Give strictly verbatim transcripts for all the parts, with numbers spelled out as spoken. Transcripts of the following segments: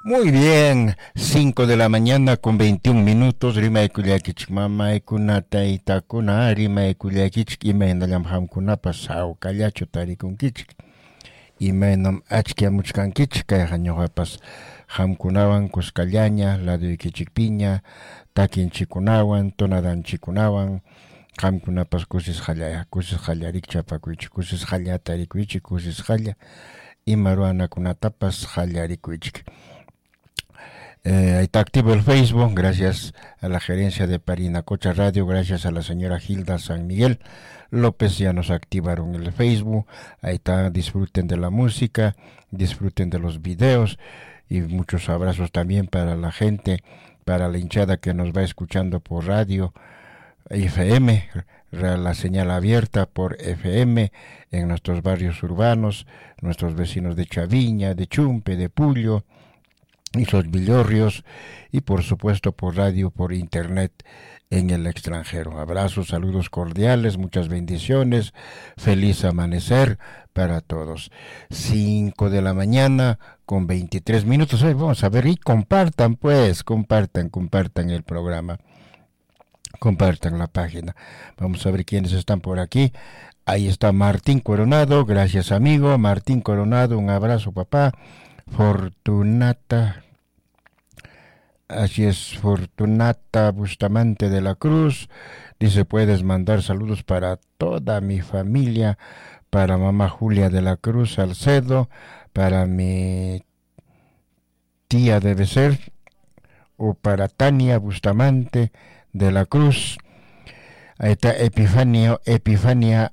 Muy bien, cinco de la mañana con veintiún minutos, rima ekuliakich mama ekunata itakuna, rima ekuliakich imaynallam hamkunapa sawkallachu tarikunkichik. Imaynam achkiamuchkankichik kayqa ñuqapas hamkunawan kusqallaña, laduykichikpiña, takinchikunawan, tonadanchikunawan, hamkunapas kusisqalla, kusisqallarikcha apakuychik, kusisqalla tarikuychik, kusisqalla ima ruanakunatapas qallarikuychik. Eh, está activo el Facebook, gracias a la gerencia de Parinacocha Radio, gracias a la señora Hilda San Miguel López, ya nos activaron el Facebook. Ahí está, disfruten de la música, disfruten de los videos y muchos abrazos también para la gente, para la hinchada que nos va escuchando por radio F M, la señal abierta por F M en nuestros barrios urbanos, nuestros vecinos de Chaviña, de Chumpe, de Pullo y los Villorrios, y por supuesto por radio, por internet en el extranjero. Abrazos, saludos cordiales, muchas bendiciones, feliz amanecer para todos. Cinco de la mañana con veintitrés minutos. Hoy vamos a ver y compartan pues, compartan, compartan el programa, compartan la página. Vamos a ver quiénes están por aquí. Ahí está Martín Coronado, gracias amigo, Martín Coronado, un abrazo papá. Fortunata, así es, Fortunata Bustamante de la Cruz, dice, puedes mandar saludos para toda mi familia, para mamá Julia de la Cruz Salcedo, para mi tía debe ser, o para Tania Bustamante de la Cruz. Ahí está Epifanio, Epifania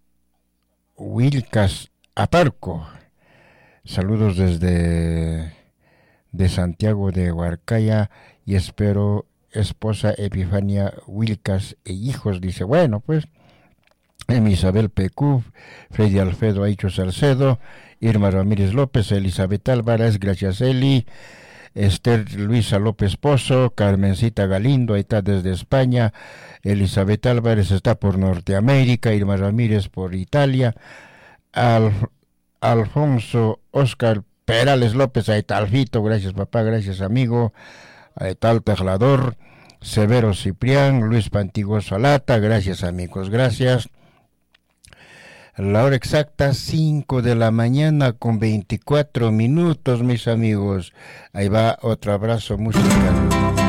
Wilcas Aparco. Saludos desde de Santiago de Huarcaya y espero esposa Epifania Wilcas e hijos, dice, bueno pues, Emi Isabel Pecú, Freddy Alfredo Aicho Salcedo, Irma Ramírez López, Elizabeth Álvarez, gracias Eli, Esther Luisa López Pozo, Carmencita Galindo, ahí está desde España, Elizabeth Álvarez está por Norteamérica, Irma Ramírez por Italia, Al Alfonso Oscar Perales López, ahí está Alfito, gracias papá, gracias amigo, ahí está el Tejlador, Severo Ciprián, Luis Pantigoso Alata, gracias amigos, gracias. La hora exacta, cinco de la mañana con veinticuatro minutos, mis amigos. Ahí va otro abrazo musical.